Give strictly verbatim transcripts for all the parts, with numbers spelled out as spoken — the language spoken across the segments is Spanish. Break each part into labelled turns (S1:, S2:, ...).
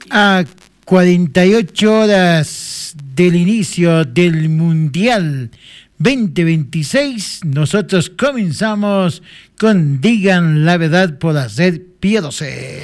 S1: A cuarenta y ocho horas del inicio del Mundial veinte veintiséis, nosotros comenzamos con Digan la Verdad por hacer Piedose.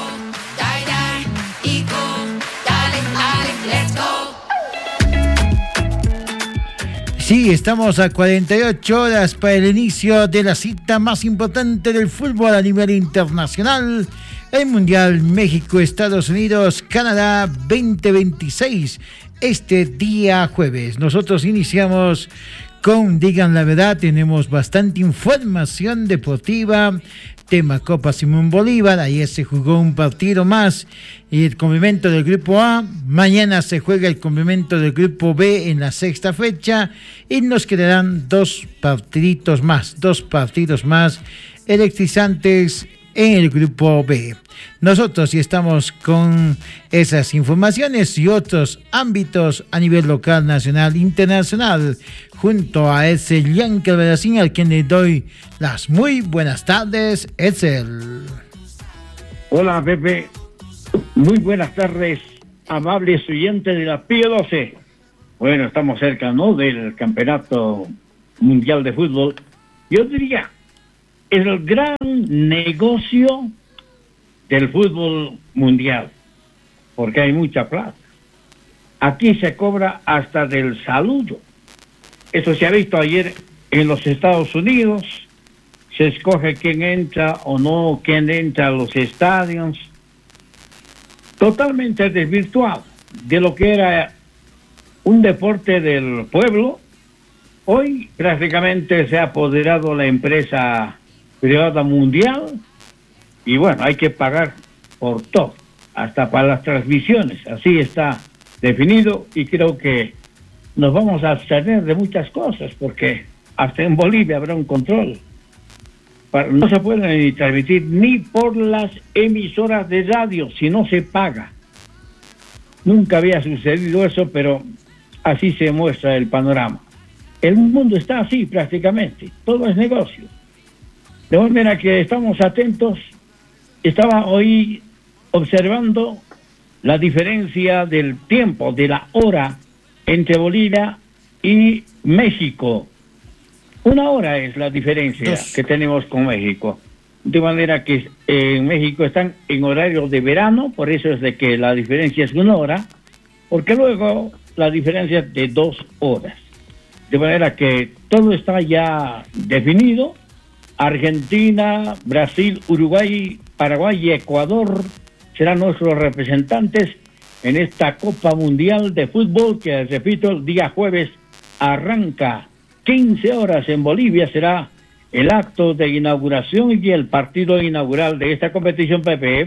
S1: Sí, estamos a cuarenta y ocho horas para el inicio de la cita más importante del fútbol a nivel internacional, el Mundial México-Estados Unidos-Canadá veinte veintiséis, este día jueves. Nosotros iniciamos con Digan la Verdad, tenemos bastante información deportiva, tema Copa Simón Bolívar, ayer se jugó un partido más y el complemento del grupo A, mañana se juega el complemento del grupo B en la sexta fecha y nos quedarán dos partiditos más, dos partidos más electrizantes en el grupo B. Nosotros sí estamos con esas informaciones y otros ámbitos a nivel local, nacional, internacional, junto a Edsel Yankel Bedacín, al quien le doy las muy buenas tardes. Edsel.
S2: Hola, Pepe. Muy buenas tardes, amables oyentes de la P doce. Bueno, estamos cerca, ¿no?, del Campeonato Mundial de Fútbol. Yo diría, el gran negocio del fútbol mundial, porque hay mucha plata. Aquí se cobra hasta del saludo. Eso se ha visto ayer en los Estados Unidos. Se escoge quién entra o no, quién entra a los estadios. Totalmente desvirtuado de lo que era un deporte del pueblo. Hoy prácticamente se ha apoderado la empresa privada mundial y bueno, hay que pagar por todo, hasta para las transmisiones. Así está definido y creo que nos vamos a abstener de muchas cosas porque hasta en Bolivia habrá un control. No se pueden ni transmitir ni por las emisoras de radio si no se paga. Nunca había sucedido eso, pero así se muestra el panorama. El mundo está así prácticamente, todo es negocio. De manera que estamos atentos. Estaba hoy observando la diferencia del tiempo, de la hora entre Bolivia y México. Una hora es la diferencia Dos. que tenemos con México. De manera que en México están en horario de verano, por eso es de que la diferencia es una hora, porque luego la diferencia es de dos horas. De manera que todo está ya definido. Argentina, Brasil, Uruguay, Paraguay y Ecuador serán nuestros representantes en esta Copa Mundial de Fútbol que, repito, el día jueves arranca. quince horas en Bolivia será el acto de inauguración y el partido inaugural de esta competición, Pepe.